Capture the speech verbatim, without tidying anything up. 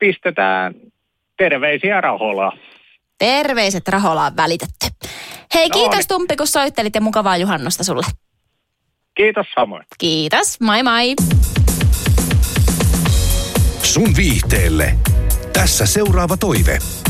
pistetään terveisiä Raholaan. Terveiset Raholaan välitetty. Hei, No kiitos niin. Tumppi, kun soittelit ja mukavaa juhannosta sulle. Kiitos samoin. Kiitos, moi moi. Sun viihteelle. Tässä seuraava toive.